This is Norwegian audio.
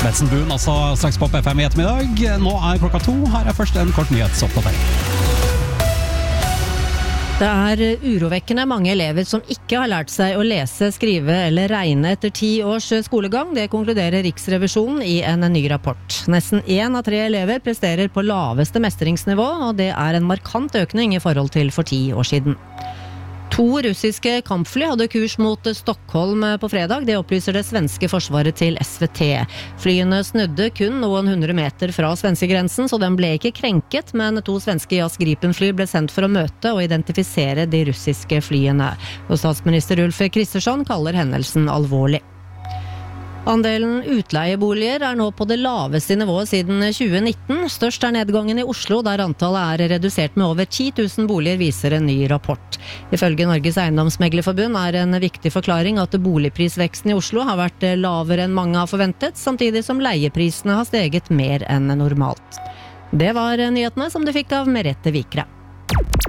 Benson Boone, altså straks på FM i ettermiddag. Nå klokka 2. Her først en kort nyhetsoppdatering. Det urovekkende mange elever som ikke har lært seg å lese, skrive eller regne etter 10 års skolegang. Det konkluderer Riksrevisjonen i en ny rapport. Nesten 1 av 3 elever presterer på laveste mestringsnivå, og det en markant økning i forhold til for 10 år siden. 2 russiske kampfly hadde kurs mot Stockholm på fredag, det opplyser det svenske forsvaret til SVT. Flyene snudde kun noen 100 meter fra svenskegrensen, så den ble ikke krenket, men 2 svenske JAS Gripen-fly ble sendt for å møte og identifisere de russiske flyene. Og statsminister Ulf Kristersson kaller hendelsen alvorlig. Andelen utleieboliger nå på det laveste nivået siden 2019. Størst nedgangen i Oslo, der antallet redusert med over 10 000 boliger, viser en ny rapport. Ifølge Norges Eiendomsmeglerforbund en viktig forklaring at boligprisveksten i Oslo har vært lavere enn mange har forventet, samtidig som leieprisene har steget mer enn normalt. Det var nyhetene som du fikk av Merete Vikre.